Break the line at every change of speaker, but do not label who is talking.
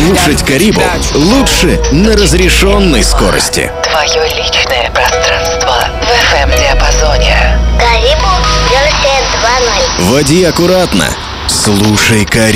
Слушать Карибу лучше на разрешенной скорости.
Твое личное пространство в FM-диапазоне.
Карибу версия 2.0.
Води аккуратно. Слушай Карибу.